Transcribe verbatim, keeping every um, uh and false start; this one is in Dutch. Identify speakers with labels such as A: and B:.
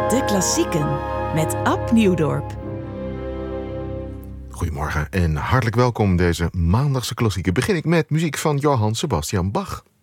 A: De Klassieken met Ab Nieuwdorp.
B: Goedemorgen en hartelijk welkom deze maandagse klassieken. Begin ik met muziek van Johann Sebastian Bach.